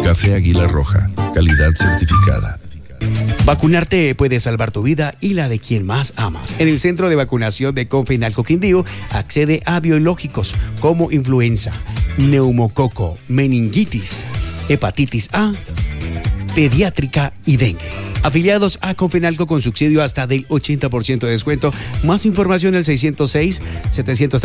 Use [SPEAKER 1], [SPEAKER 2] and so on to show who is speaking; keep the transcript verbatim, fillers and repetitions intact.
[SPEAKER 1] Café Águila Roja, calidad certificada.
[SPEAKER 2] Vacunarte puede salvar tu vida y la de quien más amas. En el centro de vacunación de Confenalco Quindío accede a biológicos como influenza, neumococo, meningitis, hepatitis A, pediátrica y dengue. Afiliados a Confenalco con subsidio hasta del ochenta por ciento de descuento. Más información al seiscientos seis, setecientos